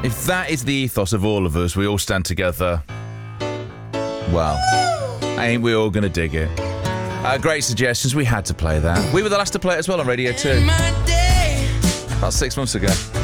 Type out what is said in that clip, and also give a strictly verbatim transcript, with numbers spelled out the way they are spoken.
If that is the ethos of all of us, we all stand together, well, ain't we all going to dig it? Uh, great suggestions. We had to play that. We were the last to play it as well on Radio two. About six months ago.